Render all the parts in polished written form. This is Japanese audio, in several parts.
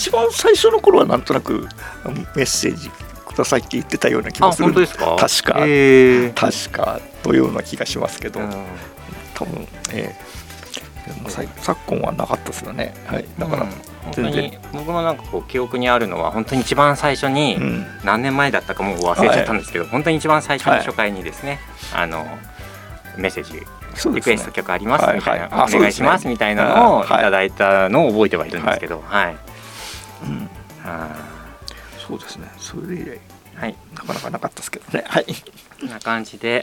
一番最初の頃はなんとなくメッセージくださいって言ってたような気がする。 本当ですか？ 確かのような気がしますけど、多分、昨今はなかったですよね。はい、だから、 本当に僕もなんかこう記憶にあるのは本当に一番最初に、何年前だったかもう忘れちゃったんですけど、本当に一番最初の初回にですね、メッセージリクエスト曲ありますみたいな、お願いしますみたいなのをいただいたのを覚えてはいるんですけど、 そうですね。それ以来、なかなかなかったですけどね。はい。 こんな感じで、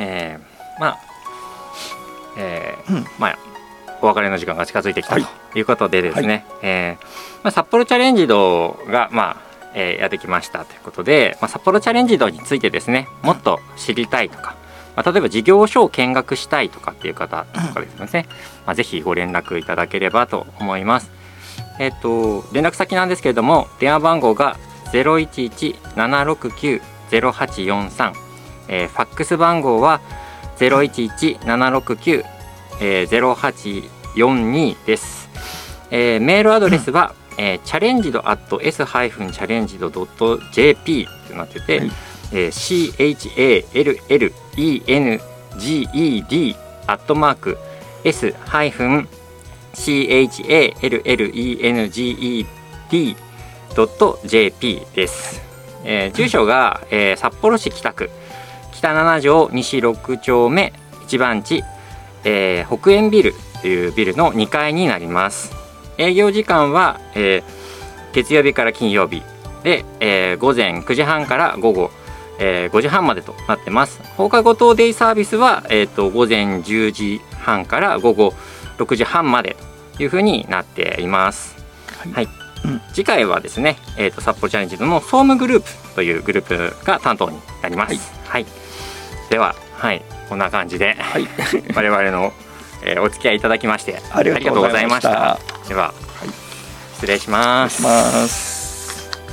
お別れの時間が近づいてきたということでですね、札幌チャレンジドがやってきましたということで、札幌チャレンジドについてですね、もっと知りたいとか、例えば事業所を見学したいとかっていう方とかですね、ぜひご連絡いただければと思います。連絡先なんですけれども、電話番号が 011-769-0843、ファックス番号は 011-769-0842 です。メールアドレスは、challenged@s-challenged.jp となってて、challenged@s-challenged.jp です。住所が、札幌市北区北7条西6丁目1番地、北園ビルというビルの2階になります。営業時間は、月曜日から金曜日で、午前9時半から午後、5時半までとなってます。放課後等デイサービスは、午前10時半から午後6時半までというふうになっています。次回はですね、札幌チャレンジの総務グループというグループが担当になります。では、こんな感じで、我々の、お付き合いいただきましてありがとうございました。では、失礼します。